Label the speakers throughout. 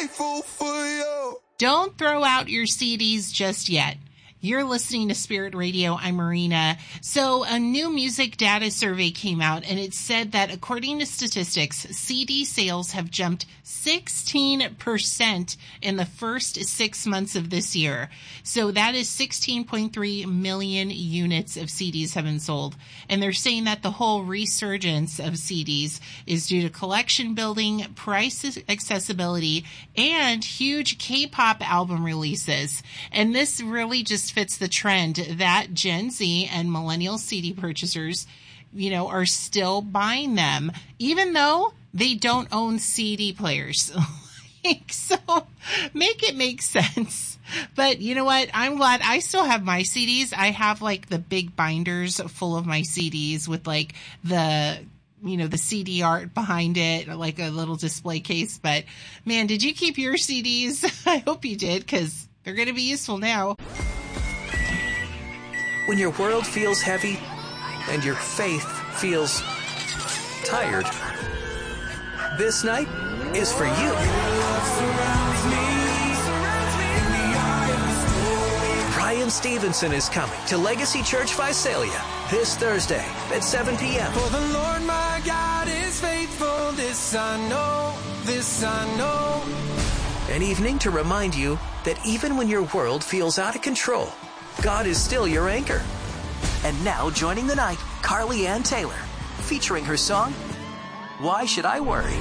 Speaker 1: grateful for you.
Speaker 2: Don't throw out your CDs just yet. You're listening to Spirit Radio. I'm Marina. So a new music data survey came out, and it said that according to statistics, CD sales have jumped 16% in the first 6 months of this year. So that is 16.3 million units of CDs have been sold. And they're saying that the whole resurgence of CDs is due to collection building, price accessibility, and huge K-pop album releases. And this really just fits the trend that Gen Z and millennial CD purchasers, are still buying them, even though they don't own CD players. So make it make sense. But you know what? I'm glad I still have my CDs. I have the big binders full of my CDs with the CD art behind it, like a little display case. But man, did you keep your CDs? I hope you did, because they're going to be useful now.
Speaker 3: When your world feels heavy and your faith feels tired, this night is for you. Brian Stevenson is coming to Legacy Church Visalia this Thursday at 7 p.m.
Speaker 1: For the Lord my God is faithful, this I know, this I know.
Speaker 3: An evening to remind you that even when your world feels out of control, God is still your anchor. And now joining the night, Carly Ann Taylor, featuring her song, Why Should I Worry?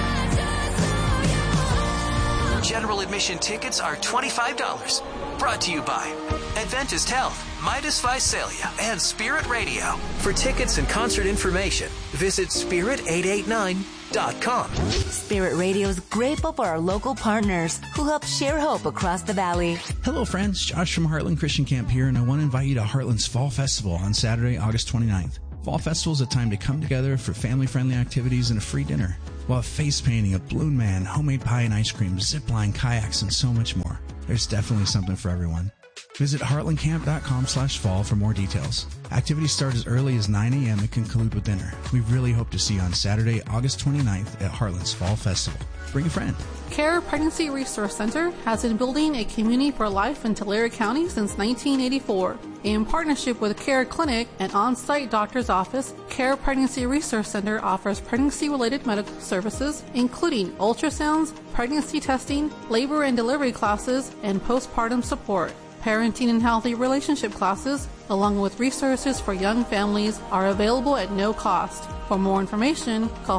Speaker 3: General admission tickets are $25. Brought to you by Adventist Health, Midas Visalia, and Spirit Radio. For tickets and concert information, visit spirit889.com.
Speaker 4: Spirit Radio is grateful for our local partners who help share hope across the valley.
Speaker 5: Hello, friends. Josh from Heartland Christian Camp here, and I want to invite you to Heartland's Fall Festival on Saturday, August 29th. Fall Festival is a time to come together for family-friendly activities and a free dinner. We'll have face painting, a balloon man, homemade pie and ice cream, zip line, kayaks, and so much more. There's definitely something for everyone. Visit heartlandcamp.com/fall for more details. Activities start as early as 9 a.m. and conclude with dinner. We really hope to see you on Saturday, August 29th at Heartland's Fall Festival. Bring a friend.
Speaker 6: CARE Pregnancy Resource Center has been building a community for life in Tulare County since 1984. In partnership with CARE Clinic, an on-site doctor's office, CARE Pregnancy Resource Center offers pregnancy-related medical services, including ultrasounds, pregnancy testing, labor and delivery classes, and postpartum support. Parenting and healthy relationship classes, along with resources for young families, are available at no cost. For more information, call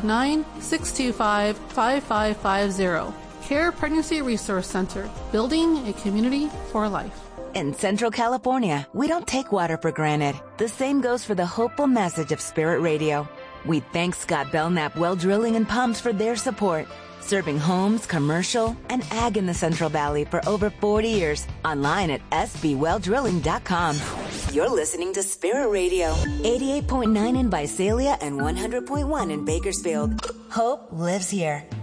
Speaker 6: 559-625-5550. CARE Pregnancy Resource Center, building a community for life.
Speaker 4: In Central California, we don't take water for granted. The same goes for the hopeful message of Spirit Radio. We thank Scott Belknap Well Drilling and Pumps for their support. Serving homes, commercial, and ag in the Central Valley for over 40 years. Online at sbwelldrilling.com. You're listening to Spirit Radio, 88.9 in Visalia and 100.1 in Bakersfield. Hope lives here.